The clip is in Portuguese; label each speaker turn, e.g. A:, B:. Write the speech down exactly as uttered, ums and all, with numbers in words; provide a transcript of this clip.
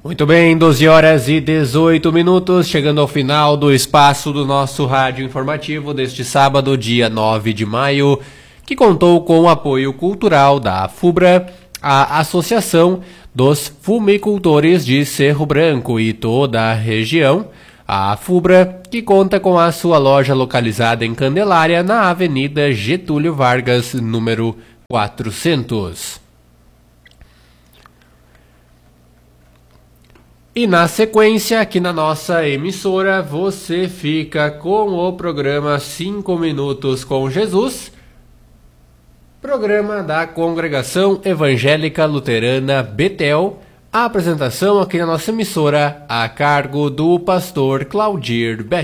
A: Muito bem, doze horas e dezoito minutos, chegando ao final do espaço do nosso rádio informativo deste sábado, dia nove de maio, que contou com o apoio cultural da FUBRA, a Associação dos Fumicultores de Cerro Branco e toda a região, a FUBRA, que conta com a sua loja localizada em Candelária, na Avenida Getúlio Vargas, número quatrocentos. E na sequência, aqui na nossa emissora, você fica com o programa cinco minutos com Jesus, programa da Congregação Evangélica Luterana Betel, a apresentação aqui na nossa emissora a cargo do pastor Claudir Beck.